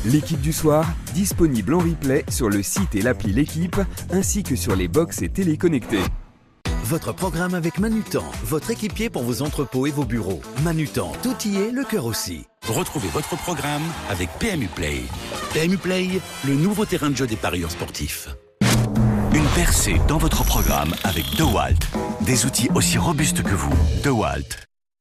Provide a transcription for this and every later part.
L'équipe du soir, disponible en replay sur le site et l'appli L'équipe, ainsi que sur les box et téléconnectés. Votre programme avec Manutan, votre équipier pour vos entrepôts et vos bureaux. Manutan, tout y est, le cœur aussi. Retrouvez votre programme avec PMU Play. PMU Play, le nouveau terrain de jeu des parieurs sportifs. Une percée dans votre programme avec DeWalt. Des outils aussi robustes que vous. DeWalt.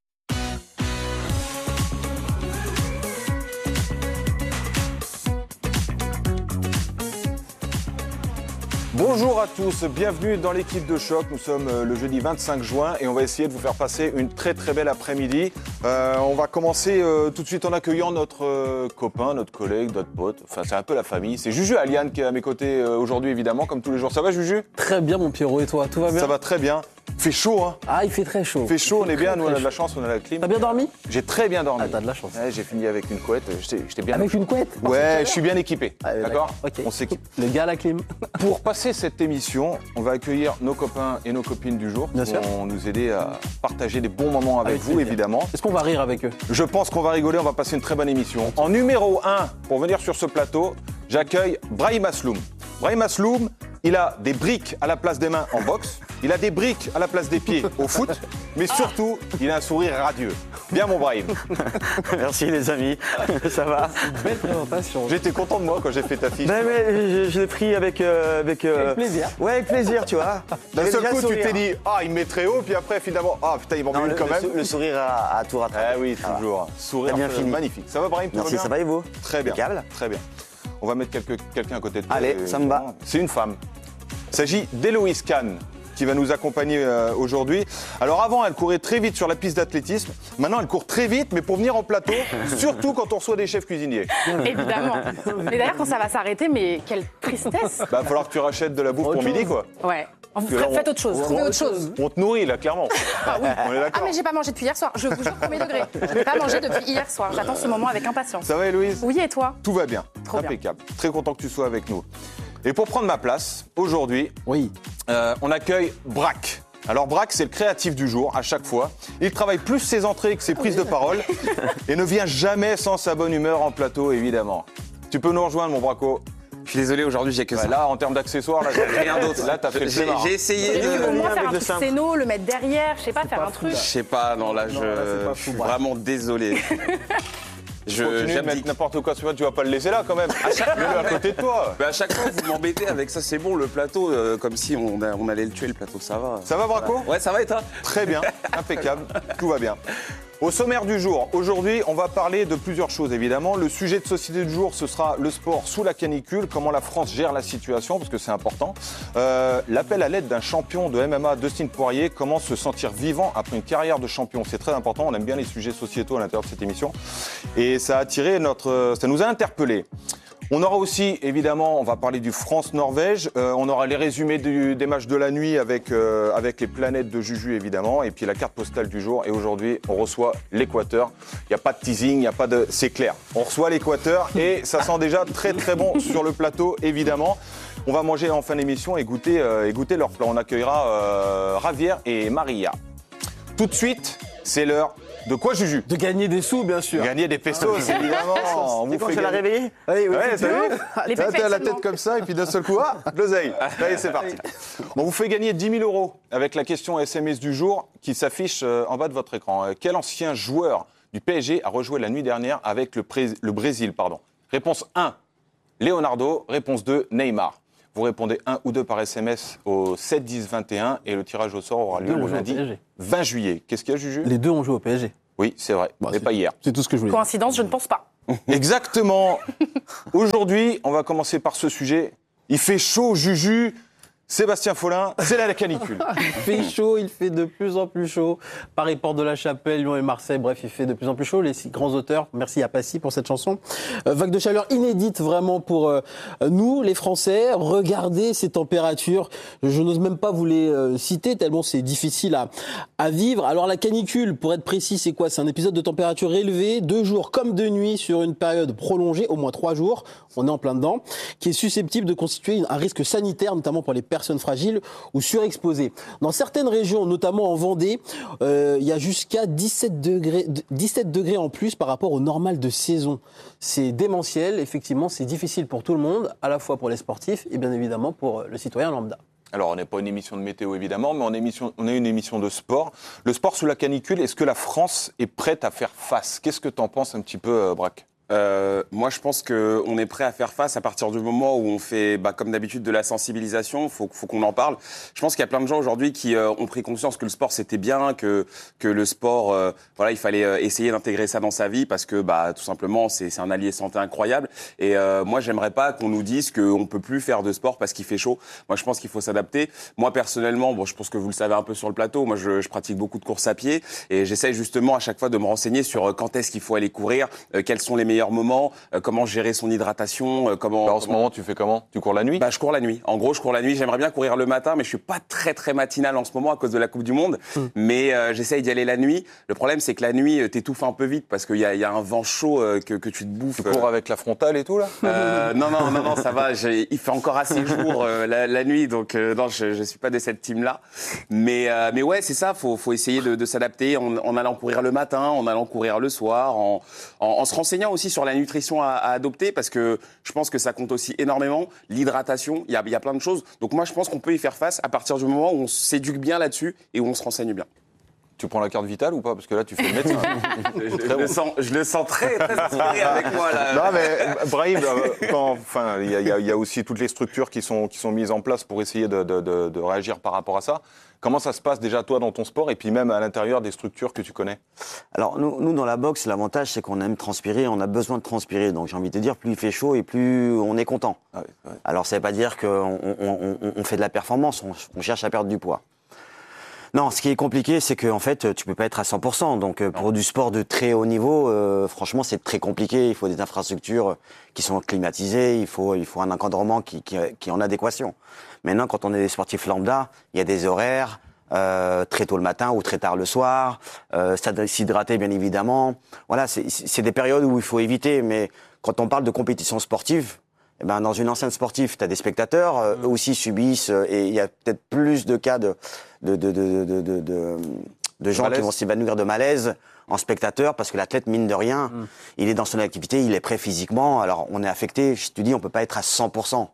Bonjour à tous, bienvenue dans l'équipe de choc. Nous sommes le jeudi 25 juin et on va essayer de vous faire passer une très très belle après-midi. On va commencer tout de suite en accueillant notre copain, notre collègue, notre pote. Enfin, c'est un peu la famille. C'est Juju Aliane qui est à mes côtés aujourd'hui, évidemment, comme tous les jours. Ça va, Juju ? Très bien, mon Pierrot, et toi ? Tout va bien ? Ça va très bien. Il fait chaud, hein ? Ah, il fait très chaud. Il fait chaud, on est bien. Nous, on a de la chance, on a la clim. T'as bien dormi ? J'ai très bien dormi. Ah, t'as de la chance. Ouais, j'ai fini avec une couette. J'étais bien. Avec une couette ? Ouais, je suis bien équipé. Ah, d'accord ? Ok. On s'équipe. Le gars à la clim. Pour passer cette émission, on va accueillir nos copains et nos copines du jour Bien qui sûr. vont nous aider à partager des bons moments avec vous, plaisir. évidemment. Est-ce qu'on va rire avec eux ? Je pense qu'on va rigoler, on va passer une très bonne émission. En numéro 1, pour venir sur ce plateau, j'accueille Brahim Asloum. Brahim Asloum, il a des briques à la place des mains en boxe, il a des briques à la place des pieds au foot, mais surtout, il a un sourire radieux. Bien mon Brahim. Merci les amis, ça va. Belle présentation. J'étais content de moi quand j'ai fait ta fiche. Mais je l'ai pris avec plaisir. Ouais, avec plaisir, tu vois. D'un seul Déjà coup, le tu sourire. t'es dit, ah, il me met très haut, puis après, finalement, ah, putain, il m'en Non, met une quand même. le sourire à tout rattraper. Ah oui, toujours. Sourire T'as bien fini. magnifique. Ça va, Brahim? Tout va Merci, bien ça va et vous? Très bien. Impeccable. Très bien. On va mettre quelqu'un à côté de toi. Allez, ça me va. C'est une femme. Il s'agit d'Héloïse Kahn qui va nous accompagner aujourd'hui. Alors avant, elle courait très vite sur la piste d'athlétisme. Maintenant, elle court très vite, mais pour venir en plateau, surtout quand on reçoit des chefs cuisiniers. Évidemment. Mais d'ailleurs, quand ça va s'arrêter, mais quelle tristesse. Bah, il va falloir que tu rachètes de la bouffe pour midi, quoi. Ouais. que là, Faites autre chose, trouvez autre chose. On te nourrit, là, clairement. Ah oui. On est Ah d'accord. mais j'ai pas mangé depuis hier soir, je vous jure, premier degré. Je n'ai pas mangé depuis hier soir, j'attends ce moment avec impatience. Ça va, Héloïse? Oui, et toi? Tout va bien. Trop bien. Impeccable. Très content que tu sois avec nous. Et pour prendre ma place, aujourd'hui, on accueille Braque. Alors Braque, c'est le créatif du jour, à chaque fois. Il travaille plus ses entrées que ses prises de parole et ne vient jamais sans sa bonne humeur en plateau, évidemment. Tu peux nous rejoindre, mon Braco? Je suis désolé, aujourd'hui j'ai que ça. Là, en termes d'accessoires, là, Rien d'autre. Là, t'as fait le scénar. J'ai essayé Au de... moins faire un avec le truc simple. scéno, le mettre derrière, je sais pas, faire un truc. Je sais pas, non, là, c'est pas je suis fou, bref. vraiment désolé. Continue de mettre J'abdique. n'importe quoi sur toi, tu vas pas le laisser là, quand même. Mets-le à côté de toi. Mais à chaque fois, vous m'embêtez avec ça, c'est bon, le plateau, comme si on allait le tuer, le plateau, ça va. Ça va, Braco? Ouais, ça va et toi? Très bien, impeccable, tout va bien. Au sommaire du jour, aujourd'hui, on va parler de plusieurs choses, évidemment. Le sujet de société du jour, ce sera le sport sous la canicule, comment la France gère la situation, parce que c'est important. L'appel à l'aide d'un champion de MMA, Dustin Poirier, comment se sentir vivant après une carrière de champion. C'est très important, on aime bien les sujets sociétaux à l'intérieur de cette émission. Et ça a attiré ça nous a interpellés. On aura aussi, évidemment, on va parler du France-Norvège. On aura les résumés des matchs de la nuit avec les planètes de Juju, évidemment. Et puis la carte postale du jour. Et aujourd'hui, on reçoit l'Équateur. Il n'y a pas de teasing, il n'y a pas de... C'est clair. On reçoit l'Équateur et ça sent déjà très, très bon sur le plateau, évidemment. On va manger en fin d'émission et goûter leur plat. On accueillera Javier et Maria. Tout de suite, c'est l'heure de quoi, Juju? De gagner des sous, bien sûr. Gagner des pesos, évidemment. On C'est vous quand fait je l'ai gagner. réveillé? Oui, Ouais, t'as vu? Les T'as pépettes la seulement. tête comme ça et puis d'un seul coup, l'oseille. Allez, c'est parti. On vous fait gagner 10 000 € avec la question SMS du jour qui s'affiche en bas de votre écran. Quel ancien joueur du PSG a rejoué la nuit dernière avec le Brésil, pardon? Réponse 1, Leonardo. Réponse 2, Neymar. Vous répondez 1 ou 2 par SMS au 7 10 21 et le tirage au sort aura lieu deux ont le joué au lundi PSG. 20 juillet. Qu'est-ce qu'il y a, Juju? Les deux ont joué au PSG. Oui, c'est vrai, Bon, mais c'est- pas hier. C'est tout ce que je voulais dire. Coïncidence, je ne pense pas. Exactement. Aujourd'hui, on va commencer par ce sujet. Il fait chaud, Juju. Sébastien Follin, c'est la canicule. Il fait chaud, il fait de plus en plus chaud. Paris, Porte de la Chapelle, Lyon et Marseille, bref, il fait de plus en plus chaud. Les 6 grands auteurs, merci à Passy pour cette chanson. Vague de chaleur inédite vraiment pour nous, les Français. Regardez ces températures. Je n'ose même pas vous les citer tellement c'est difficile à vivre. Alors la canicule, pour être précis, c'est quoi? C'est un épisode de température élevée, 2 jours comme de nuit sur une période prolongée, au moins 3 jours. On est en plein dedans, qui est susceptible de constituer un risque sanitaire, notamment pour les personnes personnes fragiles ou surexposées. Dans certaines régions, notamment en Vendée, il y a jusqu'à 17 degrés en plus par rapport au normal de saison. C'est démentiel, effectivement, c'est difficile pour tout le monde, à la fois pour les sportifs et bien évidemment pour le citoyen lambda. Alors, on n'est pas une émission de météo, évidemment, mais on est une émission de sport. Le sport sous la canicule, est-ce que la France est prête à faire face? Qu'est-ce que tu en penses un petit peu, Braque? Moi, je pense qu'on est prêt à faire face à partir du moment où on fait, comme d'habitude, de la sensibilisation. Faut qu'on en parle. Je pense qu'il y a plein de gens aujourd'hui qui ont pris conscience que le sport c'était bien, que le sport, il fallait essayer d'intégrer ça dans sa vie parce que, tout simplement, c'est un allié santé incroyable. Et moi, j'aimerais pas qu'on nous dise qu'on peut plus faire de sport parce qu'il fait chaud. Moi, je pense qu'il faut s'adapter. Moi, personnellement, je pense que vous le savez un peu sur le plateau. Moi, je pratique beaucoup de course à pied et j'essaye justement à chaque fois de me renseigner sur quand est-ce qu'il faut aller courir, quels sont les meilleurs moments, comment gérer son hydratation, En ce moment, tu fais comment? Tu cours la nuit? Je cours la nuit. En gros, je cours la nuit. J'aimerais bien courir le matin, mais je suis pas très très matinal en ce moment à cause de la Coupe du Monde. Mais j'essaye d'y aller la nuit. Le problème, c'est que la nuit, t'étouffes un peu vite parce qu'il y a un vent chaud que tu te bouffes. Tu cours avec la frontale et tout là? Non, ça va. Il fait encore assez jour la nuit, donc non, je suis pas de cette team-là. Mais ouais, c'est ça. Faut essayer de s'adapter en allant courir le matin, en allant courir le soir, en se renseignant aussi sur la nutrition à adopter parce que je pense que ça compte aussi énormément. L'hydratation, il y a plein de choses. Donc moi, je pense qu'on peut y faire face à partir du moment où on s'éduque bien là-dessus et où on se renseigne bien. Tu prends la carte vitale ou pas? Parce que là, tu fais le médecin. Je le sens très très inspiré avec moi là. Non mais Brahim, il y a aussi toutes les structures qui sont mises en place pour essayer de réagir par rapport à ça. Comment ça se passe déjà toi dans ton sport et puis même à l'intérieur des structures que tu connais? Alors nous dans la boxe, l'avantage c'est qu'on aime transpirer, on a besoin de transpirer. Donc j'ai envie de te dire, plus il fait chaud et plus on est content. Ah oui. Alors ça veut pas dire qu'on fait de la performance, on cherche à perdre du poids. Non, ce qui est compliqué, c'est qu'en fait, tu peux pas être à 100%. Donc, pour du sport de très haut niveau, franchement, c'est très compliqué. Il faut des infrastructures qui sont climatisées. Il faut un encadrement qui est en adéquation. Maintenant, quand on est des sportifs lambda, il y a des horaires, très tôt le matin ou très tard le soir. S'hydrater, bien évidemment. Voilà, c'est des périodes où il faut éviter. Mais quand on parle de compétition sportive, dans une enceinte sportive, tu as des spectateurs, eux aussi subissent, et il y a peut-être plus de cas de gens qui vont s'évanouir de malaise en spectateur, parce que l'athlète, mine de rien, il est dans son activité, il est prêt physiquement, alors on est affecté, je te dis, on peut pas être à 100%.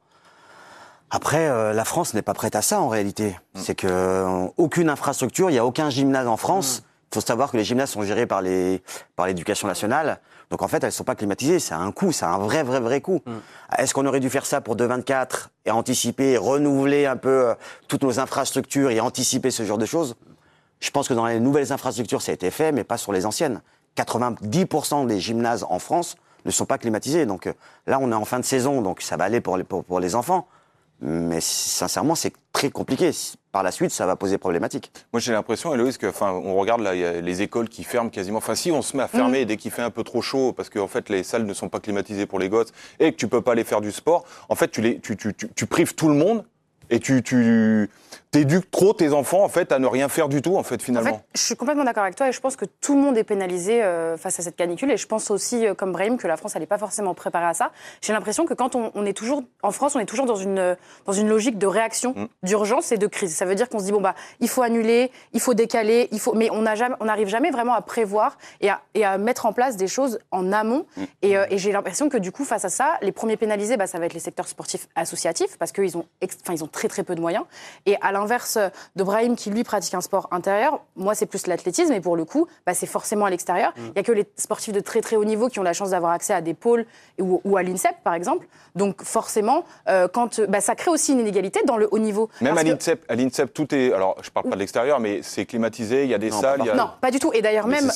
Après, la France n'est pas prête à ça en réalité. C'est que aucune infrastructure, il n'y a aucun gymnase en France. Il faut savoir que les gymnases sont gérés par l'éducation nationale. Donc en fait, elles ne sont pas climatisées. C'est un coût, c'est un vrai coût. Est-ce qu'on aurait dû faire ça pour 2024 et anticiper, renouveler un peu toutes nos infrastructures et anticiper ce genre de choses? Je pense que dans les nouvelles infrastructures, ça a été fait, mais pas sur les anciennes. 90% des gymnases en France ne sont pas climatisés. Donc là, on est en fin de saison, donc ça va aller pour les enfants. Mais sincèrement, c'est très compliqué. Par la suite, ça va poser problématique. Moi, j'ai l'impression, Héloïse, on regarde là, il y a les écoles qui ferment quasiment. Enfin, si on se met à fermer dès qu'il fait un peu trop chaud, parce qu'en fait, les salles ne sont pas climatisées pour les gosses et que tu peux pas aller faire du sport, en fait, tu prives tout le monde et tu t'éduques trop tes enfants, en fait, à ne rien faire du tout, en fait, finalement. En fait, je suis complètement d'accord avec toi et je pense que tout le monde est pénalisé face à cette canicule. Et je pense aussi, comme Brahim, que la France, elle n'est pas forcément préparée à ça. J'ai l'impression que quand on est toujours, en France, on est toujours dans une logique de réaction, d'urgence et de crise. Ça veut dire qu'on se dit, il faut annuler, il faut décaler, mais on n'arrive jamais vraiment à prévoir et à mettre en place des choses en amont. Et j'ai l'impression que du coup, face à ça, les premiers pénalisés, ça va être les secteurs sportifs associatifs parce qu'ils ont très très peu de moyens. Et à l'inverse de Brahim qui lui pratique un sport intérieur, moi c'est plus l'athlétisme et pour le coup c'est forcément à l'extérieur. Il n'y a que les sportifs de très très haut niveau qui ont la chance d'avoir accès à des pôles ou à l'INSEP par exemple. Donc forcément ça crée aussi une inégalité dans le haut niveau. Même à l'INSEP tout est, alors je parle pas de l'extérieur mais c'est climatisé, il y a des salles. Non, pas du tout. Et d'ailleurs même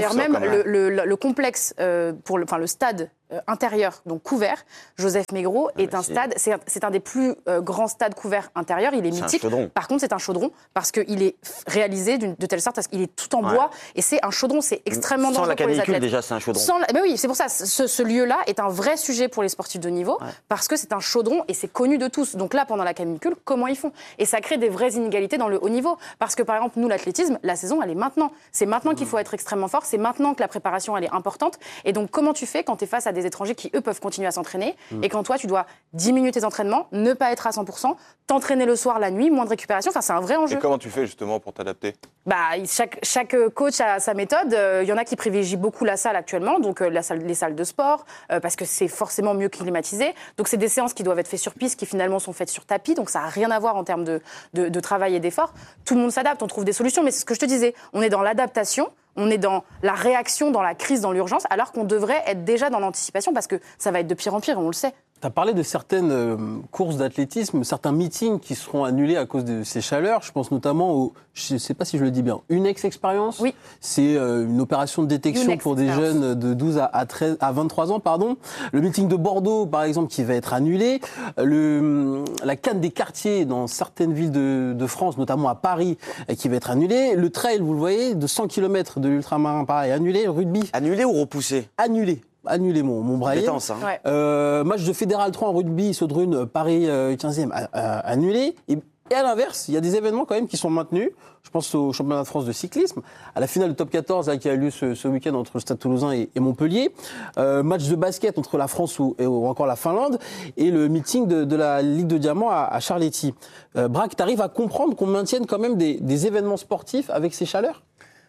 le complexe pour le stade intérieur, donc couvert, Joseph Maigret est un stade, c'est un des plus grands stades couverts intérieurs, il est mythique. Par contre, c'est un chaudron parce qu'il est réalisé de telle sorte parce qu'il est tout en bois et c'est un chaudron, c'est extrêmement dangereux pour les athlètes. Sans la canicule, déjà, c'est un chaudron. Oui, c'est pour ça, ce lieu-là est un vrai sujet pour les sportifs de niveau parce que c'est un chaudron et c'est connu de tous. Donc là, pendant la canicule, comment ils font? Et ça crée des vraies inégalités dans le haut niveau parce que, par exemple, nous, l'athlétisme, la saison, elle est maintenant. C'est maintenant qu'il faut être extrêmement fort, c'est maintenant que la préparation, elle est importante. Et donc, comment tu fais quand tu es face à des étrangers qui, eux, peuvent continuer à s'entraîner et quand toi, tu dois diminuer tes entraînements, ne pas être à 100%, t'entraîner le soir, la nuit, moins de récupération. Enfin, c'est un vrai enjeu. Et comment tu fais justement pour t'adapter ? Chaque coach a sa méthode. Il y en a qui privilégient beaucoup la salle actuellement, donc les salles de sport, parce que c'est forcément mieux climatisé. Donc c'est des séances qui doivent être faites sur piste, qui finalement sont faites sur tapis, donc ça n'a rien à voir en termes de travail et d'effort. Tout le monde s'adapte, on trouve des solutions, mais c'est ce que je te disais, on est dans l'adaptation, on est dans la réaction, dans la crise, dans l'urgence, alors qu'on devrait être déjà dans l'anticipation, parce que ça va être de pire en pire, on le sait. Tu as parlé de certaines courses d'athlétisme, certains meetings qui seront annulés à cause de ces chaleurs. Je pense notamment au, je ne sais pas si je le dis bien, Unex Experience. Oui. C'est une opération de détection Unex pour des Experience. jeunes de 12 à 23 ans. Pardon. Le meeting de Bordeaux, par exemple, qui va être annulé. La canne des quartiers dans certaines villes de France, notamment à Paris, qui va être annulée. Le trail, vous le voyez, de 100 km de l'ultramarin, pareil, annulé. Le rugby. Annulé ou repoussé ? Annulé mon braillet. Compétence, hein. Ouais. Match de Fédéral 3 en rugby, Saudrune, Paris 15e, annulé. Et à l'inverse, il y a des événements quand même qui sont maintenus. Je pense au championnat de France de cyclisme, à la finale du top 14 là, qui a lieu ce week-end entre le Stade Toulousain et Montpellier. Match de basket entre la France ou encore la Finlande. Et le meeting de la Ligue de Diamant à Charletti. Braque, tu arrives à comprendre qu'on maintienne quand même des événements sportifs avec ces chaleurs ?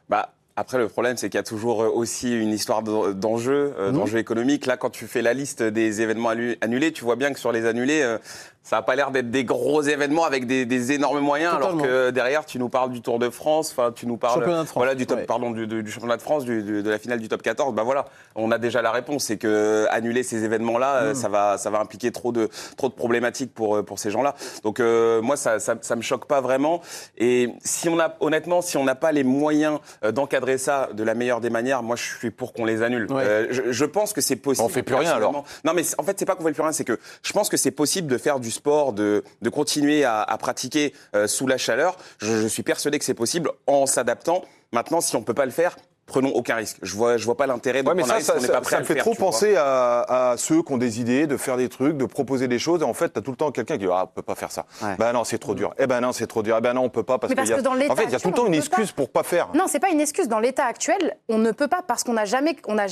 Après, le problème, c'est qu'il y a toujours aussi une histoire d'enjeux économiques. Là, quand tu fais la liste des événements annulés, tu vois bien que sur les annulés, ça n'a pas l'air d'être des gros événements avec des énormes moyens. Totalement. Alors que derrière, tu nous parles du Tour de France, enfin, tu nous parles du championnat de France, de la finale du top 14. Ben voilà, on a déjà la réponse. C'est que annuler ces événements-là, ça va impliquer trop de problématiques pour ces gens-là. Donc moi, ça me choque pas vraiment. Et si on n'a pas les moyens d'encadrer ça de la meilleure des manières, moi je suis pour qu'on les annule. Ouais. Je pense que c'est possible. On fait plus rien alors. Non mais en fait c'est pas qu'on fait plus rien, c'est que je pense que c'est possible de faire du sport, de continuer à pratiquer sous la chaleur. Je suis persuadé que c'est possible en s'adaptant. Maintenant, si on peut pas le faire, prenons aucun risque. Je vois pas l'intérêt de prendre un risque. On n'est pas prêt à le faire. Ça me fait trop penser à ceux qui ont des idées, de faire des trucs, de proposer des choses. Et en fait, t'as tout le temps quelqu'un qui dit on peut pas faire ça. Ouais. Ben non, c'est trop dur. Non, c'est trop dur. Non, on peut pas parce que dans l'état en fait, il y a tout le temps une excuse pour pas faire. Non, c'est pas une excuse. Dans l'état actuel, on ne peut pas parce qu'on n'a jamais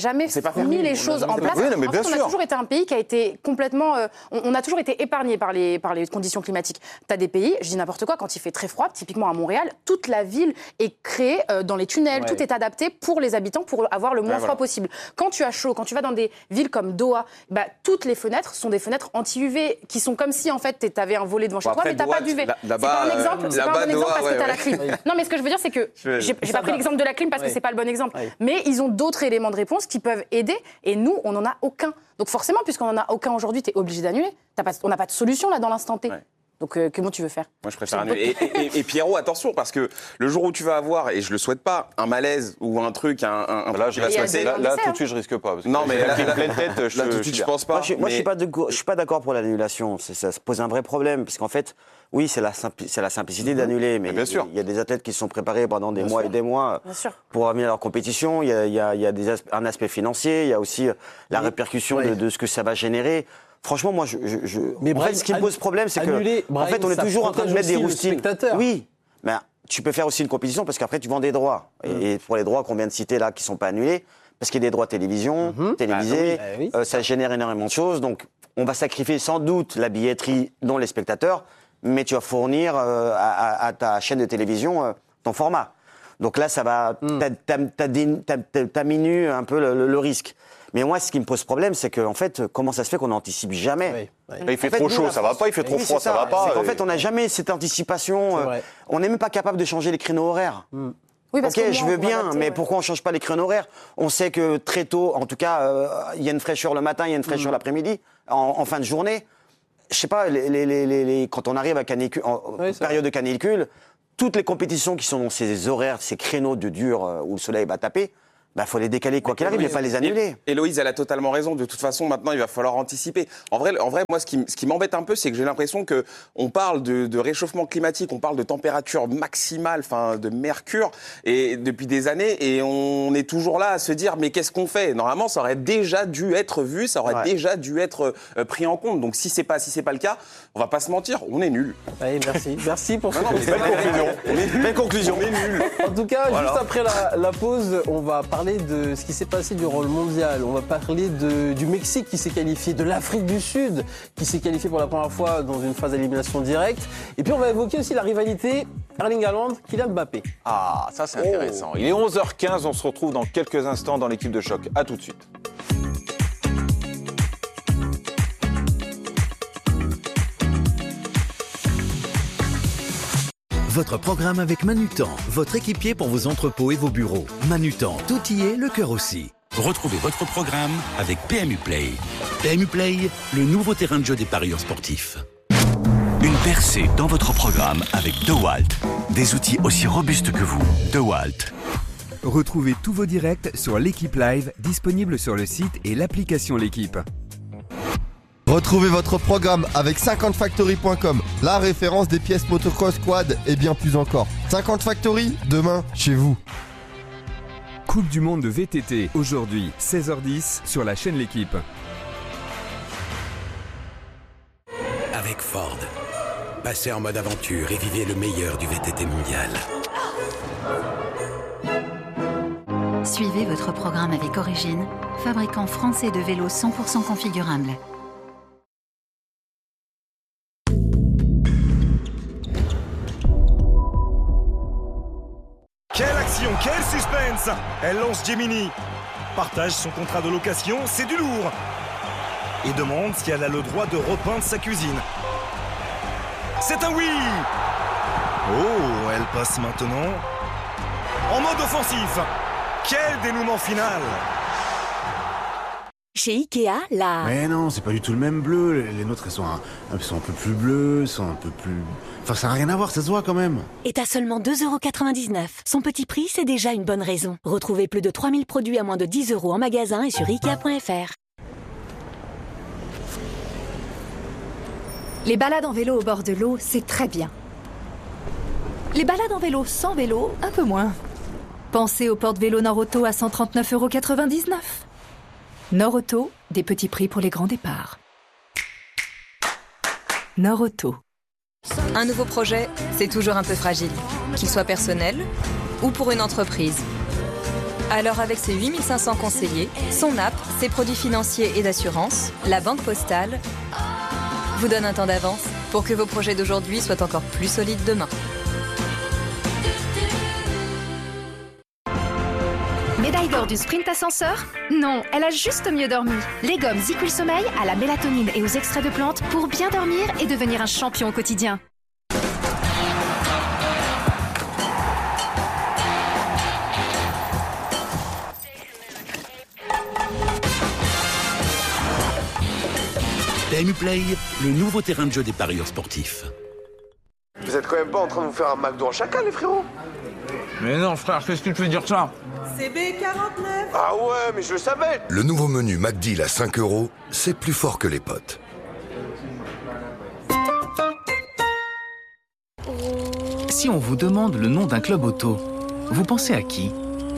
mis les choses en place. Oui, non, mais bien on a toujours été un pays qui a été complètement. On a toujours été épargné par les conditions climatiques. T'as des pays, je dis n'importe quoi, quand il fait très froid, typiquement à Montréal, toute la ville est créée dans les tunnels, tout est adapté pour les habitants, pour avoir le moins froid possible. Quand tu as chaud, quand tu vas dans des villes comme Doha, toutes les fenêtres sont des fenêtres anti-UV qui sont comme si en fait tu avais un volet devant chez toi, mais t'as pas d'UV. C'est pas un exemple, c'est pas un bon exemple parce que t'as la clim. Non, mais ce que je veux dire, c'est que j'ai pas pris l'exemple de la clim parce que c'est pas le bon exemple. Mais ils ont d'autres éléments de réponse qui peuvent aider et nous, on n'en a aucun. Donc forcément, puisqu'on n'en a aucun aujourd'hui, t'es obligé d'annuler. On n'a pas de solution là dans l'instant T. Donc, comment tu veux faire ? Moi, je préfère annuler. Et Pierrot, attention, parce que le jour où tu vas avoir, et je le souhaite pas, un malaise ou un truc, là, qui va se passer. Là, tout de suite, je risque pas. Parce que non, mais là, pleine tête, tout de suite, je pense pas. Moi, je suis pas d'accord pour l'annulation. Ça se pose un vrai problème, parce qu'en fait, oui, c'est la simplicité d'annuler, mais il y a des athlètes qui se sont préparés pendant des mois et des mois pour amener à leur compétition. Il y a un aspect financier, il y a aussi la répercussion de ce que ça va générer. Franchement, moi, Mais en fait, ce qui me pose problème, c'est que, en fait, on est toujours en train de mettre des roustines. Oui, mais tu peux faire aussi une compétition parce qu'après, tu vends des droits. Et pour les droits qu'on vient de citer là, qui sont pas annulés, parce qu'il y a des droits télévisés, ça génère énormément de choses. Donc, on va sacrifier sans doute la billetterie, dont les spectateurs, mais tu vas fournir à ta chaîne de télévision ton format. Donc là, ça va, t'aminues un peu le risque. Mais moi, ce qui me pose problème, c'est qu'en fait, comment ça se fait qu'on n'anticipe jamais ? Il fait trop chaud, ça va pas. Il fait trop froid, ça va pas. En fait, on n'a jamais cette anticipation. On n'est même pas capable de changer les créneaux horaires. Oui, parce je veux bien, mais pourquoi on ne change pas les créneaux horaires ? On sait que très tôt, en tout cas, il y a une fraîcheur le matin, il y a une fraîcheur l'après-midi, en fin de journée. Je sais pas, quand on arrive à période de canicule, toutes les compétitions qui sont dans ces horaires, ces créneaux de dur où le soleil va taper, faut les décaler quoi qu'il arrive, il ne faut pas les annuler. Héloïse, elle a totalement raison. De toute façon, maintenant, il va falloir anticiper. En vrai, moi, ce qui m'embête un peu, c'est que j'ai l'impression qu'on parle de réchauffement climatique, on parle de température maximale, de mercure, et depuis des années, et on est toujours là à se dire, mais qu'est-ce qu'on fait ? Normalement, ça aurait déjà dû être vu, ça aurait déjà dû être pris en compte. Donc, si c'est pas le cas, on va pas se mentir, on est nuls. Allez, merci pour cette belle conclusion. On est nuls. En tout cas, juste après la pause, on va parler parler de ce qui s'est passé durant le mondial. On va parler du Mexique qui s'est qualifié, de l'Afrique du Sud qui s'est qualifié pour la première fois dans une phase d'élimination directe. Et puis on va évoquer aussi la rivalité Erling Haaland, Kylian Mbappé. Ah, ça c'est intéressant. Il est 11h15, on se retrouve dans quelques instants dans l'équipe de choc. À tout de suite. Votre programme avec Manutan, votre équipier pour vos entrepôts et vos bureaux. Manutan, tout y est, le cœur aussi. Retrouvez votre programme avec PMU Play. PMU Play, le nouveau terrain de jeu des parieurs sportifs. Une percée dans votre programme avec DeWalt. Des outils aussi robustes que vous. DeWalt. Retrouvez tous vos directs sur l'équipe live, disponible sur le site et l'application L'équipe. Retrouvez votre programme avec 50factory.com, la référence des pièces motocross quad et bien plus encore. 50 Factory, demain, chez vous. Coupe du monde de VTT, aujourd'hui, 16h10 sur la chaîne L'équipe. Avec Ford, passez en mode aventure et vivez le meilleur du VTT mondial. Suivez votre programme avec Origine, fabricant français de vélos 100% configurables. Quelle action, quel suspense! Elle lance Gemini, partage son contrat de location, c'est du lourd, et demande si elle a le droit de repeindre sa cuisine. C'est un oui! Oh, elle passe maintenant en mode offensif. Quel dénouement final! Chez Ikea, là... Mais non, c'est pas du tout le même bleu. Les nôtres, elles sont un peu plus bleues, sont un peu plus... Enfin, ça n'a rien à voir, ça se voit quand même. Et à seulement 2,99 €. Son petit prix, c'est déjà une bonne raison. Retrouvez plus de 3000 produits à moins de 10 € en magasin et sur Ikea.fr. Les balades en vélo au bord de l'eau, c'est très bien. Les balades en vélo sans vélo, un peu moins. Pensez au porte-vélo Norauto à 139,99 €. Norauto, des petits prix pour les grands départs. Norauto. Un nouveau projet, c'est toujours un peu fragile, qu'il soit personnel ou pour une entreprise. Alors avec ses 8500 conseillers, son app, ses produits financiers et d'assurance, la Banque Postale vous donne un temps d'avance pour que vos projets d'aujourd'hui soient encore plus solides demain. Médaille d'or du sprint ascenseur? Non, elle a juste mieux dormi. Les gommes Zicool Sommeil à la mélatonine et aux extraits de plantes pour bien dormir et devenir un champion au quotidien. PMU Play, le nouveau terrain de jeu des parieurs sportifs. Vous êtes quand même pas en train de vous faire un McDo en chacun, les frérots? Mais non, frère, qu'est-ce que tu veux dire ça? C'est B49. Ah ouais, mais je le savais. Le nouveau menu McDeal à 5 €, c'est plus fort que les potes. Si on vous demande le nom d'un club auto, vous pensez à qui?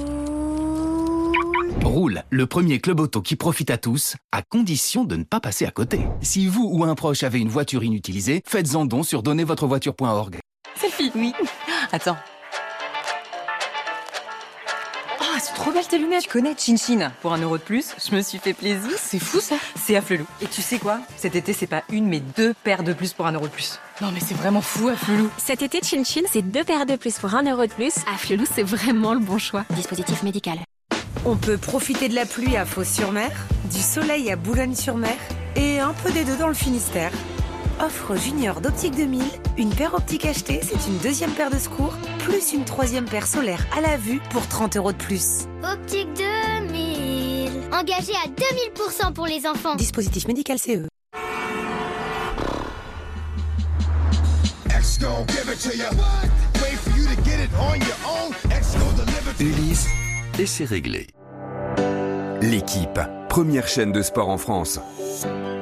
Roule, le premier club auto qui profite à tous, à condition de ne pas passer à côté. Si vous ou un proche avez une voiture inutilisée, faites-en don sur donnezvotrevoiture.org. Selfie, oui. Attends. Oh, c'est trop belle tes lunettes. Tu connais Chin-Chin? Pour 1 € de plus, je me suis fait plaisir. C'est fou ça. C'est Afflelou. Et tu sais quoi? Cet été, c'est pas une, mais 2 paires de plus pour 1 € de plus. Non mais c'est vraiment fou, Afflelou. Cet été, Chin-Chin, c'est 2 paires de plus pour 1 € de plus. Afflelou, c'est vraiment le bon choix. Dispositif médical. On peut profiter de la pluie à Fos-sur-Mer, du soleil à Boulogne-sur-Mer et un peu des deux dans le Finistère. Offre junior d'Optique 2000, une paire optique achetée, c'est une deuxième paire de secours, plus une troisième paire solaire à la vue pour 30 € de plus. Optique 2000, engagé à 2000% pour les enfants. Dispositif médical CE. Ulysse, et c'est réglé. L'équipe, première chaîne de sport en France.